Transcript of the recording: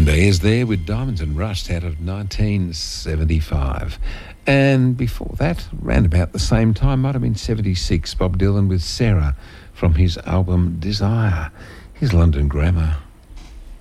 Green Day is there with Diamonds and Rust out of 1975. And before that, round about the same time, might have been 76, Bob Dylan with Sarah from his album Desire. Here's London Grammar.